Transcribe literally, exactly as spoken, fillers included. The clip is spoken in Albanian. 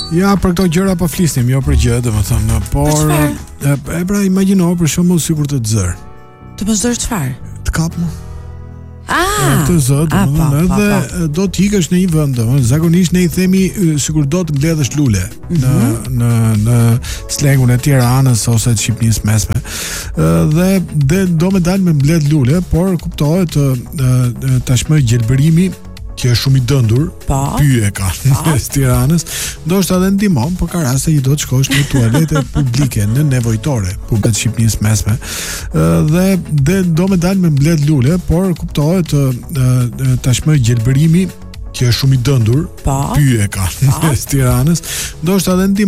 Ja, për këto gjëra po flisnim, jo për gjë, domethënë, por e, e pra imagjino për shembull sikur të të zër. Të më zër çfarë? Të kap më. Ah, të zë, domethënë, edhe do të ikësh në një vend, domethënë, zakonisht ne i themi sikur do të mbledhësh lule mm-hmm. në në në slengun e Tiranës ose të Shqipërisë mesme. Dhe dhe do më dalë me mbledh lule, por kuptohet tashmë gjelbërimi që është shumë i dëndur, pyje ka në Tiranës, ndoshta edhe ndihmon, por ka raste që do të shkosh në tualete publike në nevojtore, publike të Shqipërisë mesme. Dhe dhe do më dalë me mbledh lule, por kuptohet tashmë gjelbërimi që është shumë i dëndur, pyje ka në Tiranës, ndoshta edhe ndihmon